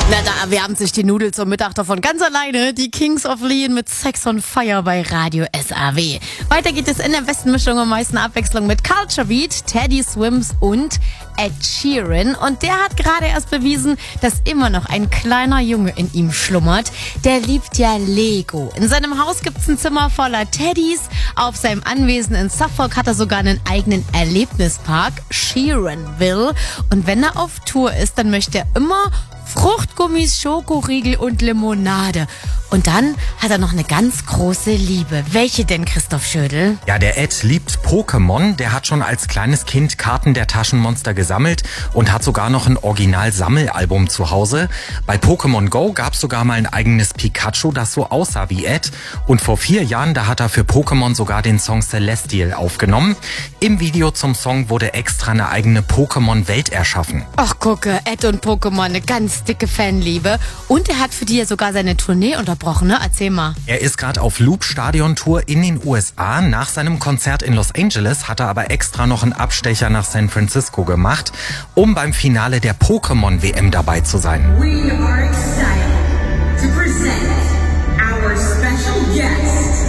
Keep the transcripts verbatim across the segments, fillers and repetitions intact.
Na, da erwärmt sich die Nudel zum Mittag davon ganz alleine. Die Kings of Leon mit Sex on Fire bei Radio S A W. Weiter geht es in der besten Mischung und meisten Abwechslung mit Culture Beat, Teddy Swims und Ed Sheeran. Und der hat gerade erst bewiesen, dass immer noch ein kleiner Junge in ihm schlummert. Der liebt ja Lego. In seinem Haus gibt's ein Zimmer voller Teddys. Auf seinem Anwesen in Suffolk hat er sogar einen eigenen Erlebnispark, Sheeranville. Und wenn er auf Tour ist, dann möchte er immer Fruchtgummis, Schokoriegel und Limonade. Und dann hat er noch eine ganz große Liebe. Welche denn, Christoph Schödel? Ja, der Ed liebt Pokémon. Der hat schon als kleines Kind Karten der Taschenmonster gesammelt und hat sogar noch ein Original-Sammelalbum zu Hause. Bei Pokémon Go gab's sogar mal ein eigenes Pikachu, das so aussah wie Ed. Und vor vier Jahren, da hat er für Pokémon sogar den Song Celestial aufgenommen. Im Video zum Song wurde extra eine eigene Pokémon-Welt erschaffen. Ach, gucke, Ed und Pokémon, eine ganz dicke Fanliebe. Und er hat für die ja sogar seine Tournee unterbrochen, ne? Erzähl mal. Er ist gerade auf Loop-Stadion-Tour in den U S A. Nach seinem Konzert in Los Angeles hat er aber extra noch einen Abstecher nach San Francisco gemacht, um beim Finale der Pokémon-W M dabei zu sein. We are excited to present our special guest,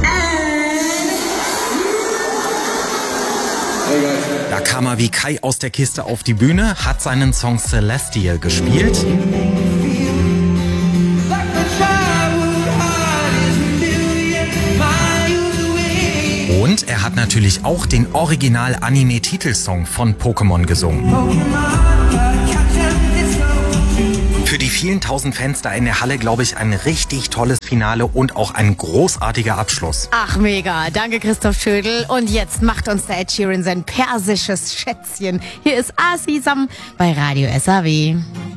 Ed. Da kam er wie Kai aus der Kiste auf die Bühne, hat seinen Song Celestial gespielt. Und er hat natürlich auch den Original-Anime-Titelsong von Pokémon gesungen. Für die vielen tausend Fans da in der Halle, glaube ich, ein richtig tolles Finale und auch ein großartiger Abschluss. Ach, mega. Danke, Christoph Schödel. Und jetzt macht uns der Ed Sheeran sein persisches Schätzchen. Hier ist Asisam bei Radio S A W.